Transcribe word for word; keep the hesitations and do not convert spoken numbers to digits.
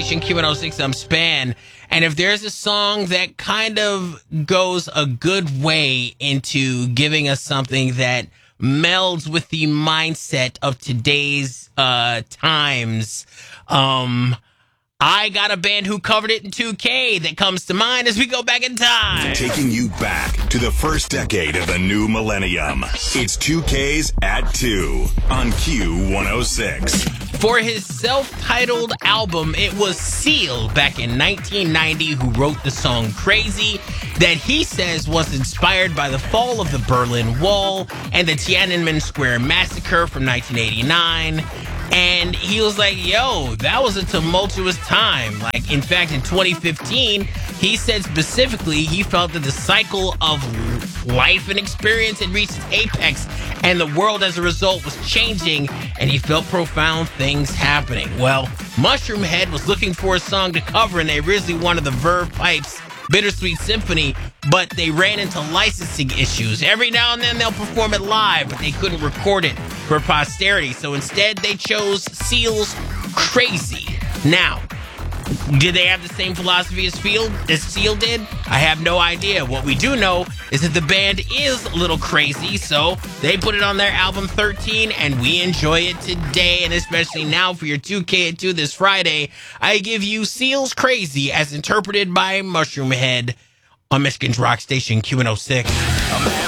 station, Q one oh six, I'm Span. And if there's a song that kind of goes a good way into giving us something that melds with the mindset of today's uh, times, um... I got a band who covered it in two K that comes to mind as we go back in time. Taking you back to the first decade of the new millennium. It's two K's at two on Q one oh six. For his self-titled album, it was Seal back in nineteen ninety who wrote the song Crazy, that he says was inspired by the fall of the Berlin Wall and the Tiananmen Square massacre from nineteen eighty-nine. And he was like, yo, that was a tumultuous time. Like, in fact, in twenty fifteen, he said specifically he felt that the cycle of life and experience had reached its apex, and the world as a result was changing, and he felt profound things happening. Well, Mushroom Head was looking for a song to cover, and they originally wanted the Verve Pipe's Bittersweet Symphony, but they ran into licensing issues. Every now and then they'll perform it live, but they couldn't record it for posterity. So instead they chose Seal's Crazy. Now, did they have the same philosophy as Seal, as Seal did? I have no idea. What we do know is that the band is a little crazy, so they put it on their album thirteen, and we enjoy it today, and especially now for your two K at two this Friday. I give you Seal's Crazy as interpreted by Mushroom Head on Michigan's rock station Q one oh six.